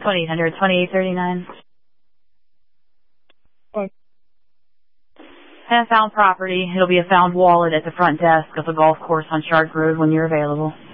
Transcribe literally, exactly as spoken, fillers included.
twenty-eight hundred, twenty-eight thirty-nine. What? And found property. It'll be a found wallet at the front desk of the golf course on Shark Road when you're available.